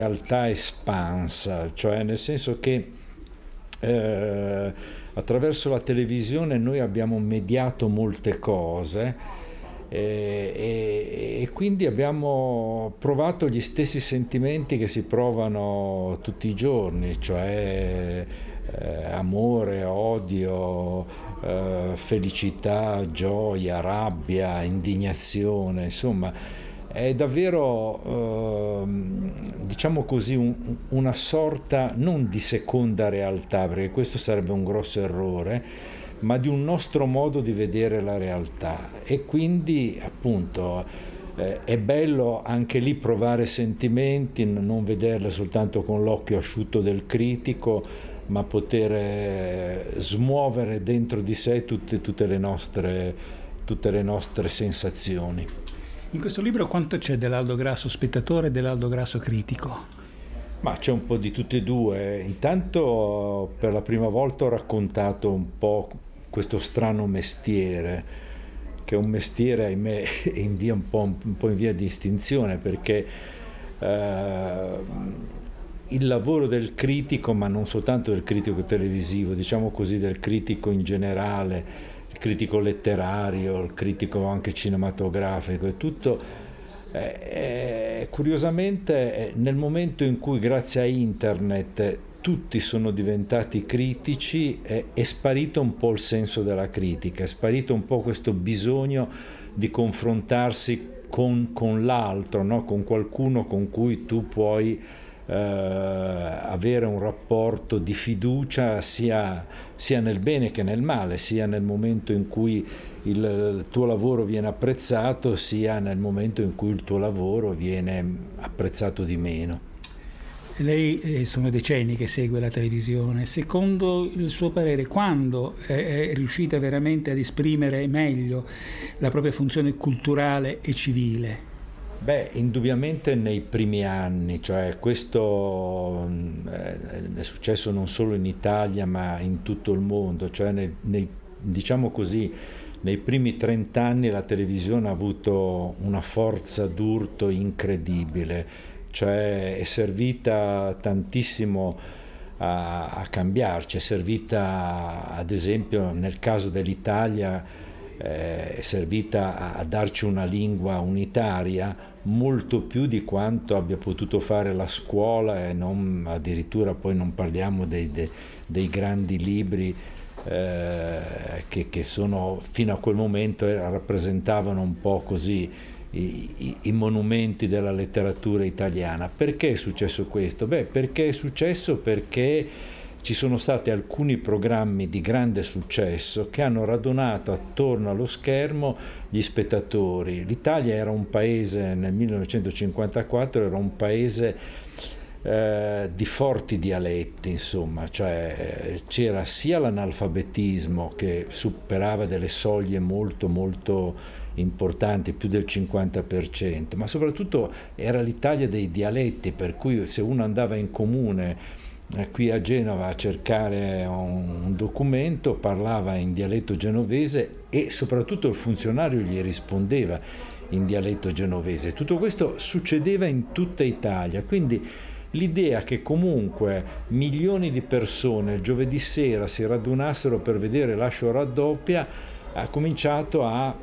realtà espansa, cioè nel senso che attraverso la televisione noi abbiamo mediato molte cose e quindi abbiamo provato gli stessi sentimenti che si provano tutti i giorni, cioè amore, odio, felicità, gioia, rabbia, indignazione, insomma è davvero, diciamo così, una sorta non di seconda realtà, perché questo sarebbe un grosso errore, ma di un nostro modo di vedere la realtà. E quindi, appunto, è bello anche lì provare sentimenti, non vederle soltanto con l'occhio asciutto del critico, ma poter smuovere dentro di sé tutte le nostre sensazioni. In questo libro quanto c'è dell'Aldo Grasso spettatore e dell'Aldo Grasso critico? Ma c'è un po' di tutte e due. Intanto per la prima volta ho raccontato un po' questo strano mestiere, che è un mestiere, ahimè, un po' in via di estinzione, perché il lavoro del critico, ma non soltanto del critico televisivo, diciamo così, del critico in generale, il critico letterario, il critico anche cinematografico e tutto, curiosamente nel momento in cui grazie a internet tutti sono diventati critici è sparito un po' il senso della critica, è sparito un po' questo bisogno di confrontarsi con l'altro, no? Con qualcuno con cui tu puoi avere un rapporto di fiducia sia nel bene che nel male, sia nel momento in cui il tuo lavoro viene apprezzato, sia nel momento in cui il tuo lavoro viene apprezzato di meno. Lei sono decenni che segue la televisione. Secondo il suo parere, quando è riuscita veramente ad esprimere meglio la propria funzione culturale e civile? Beh, indubbiamente nei primi anni, cioè questo è successo non solo in Italia ma in tutto il mondo, cioè diciamo così, nei primi 30 anni la televisione ha avuto una forza d'urto incredibile, cioè è servita tantissimo a cambiarci, è servita ad esempio nel caso dell'Italia, è servita a darci una lingua unitaria molto più di quanto abbia potuto fare la scuola e non, addirittura poi non parliamo dei grandi libri che sono fino a quel momento rappresentavano un po' così i monumenti della letteratura italiana. Perché è successo questo? Beh, perché è successo perché ci sono stati alcuni programmi di grande successo che hanno radunato attorno allo schermo gli spettatori. L'Italia era un paese, nel 1954, era un paese di forti dialetti, insomma, cioè c'era sia l'analfabetismo che superava delle soglie molto molto importanti, più del 50%, ma soprattutto era l'Italia dei dialetti, per cui se uno andava in comune qui a Genova a cercare un documento, parlava in dialetto genovese e soprattutto il funzionario gli rispondeva in dialetto genovese. Tutto questo succedeva in tutta Italia, quindi l'idea che comunque milioni di persone il giovedì sera si radunassero per vedere Lascio raddoppia ha cominciato a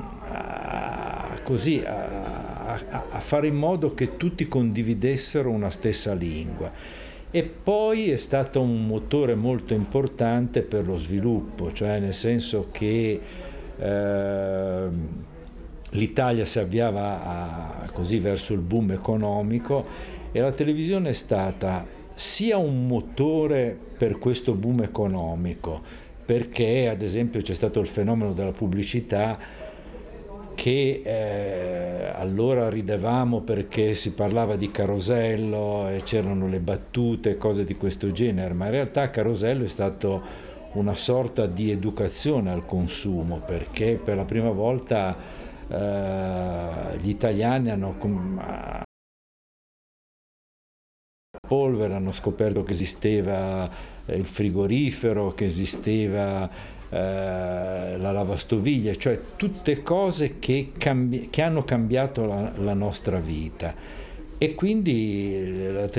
fare in modo che tutti condividessero una stessa lingua. E poi è stato un motore molto importante per lo sviluppo, cioè nel senso che l'Italia si avviava così verso il boom economico e la televisione è stata sia un motore per questo boom economico, perché ad esempio c'è stato il fenomeno della pubblicità che allora ridevamo perché si parlava di Carosello e c'erano le battute, cose di questo genere, ma in realtà Carosello è stato una sorta di educazione al consumo, perché per la prima volta gli italiani hanno scoperto che esisteva il frigorifero, che esisteva la lavastoviglie, cioè tutte cose che hanno cambiato la nostra vita. E quindi la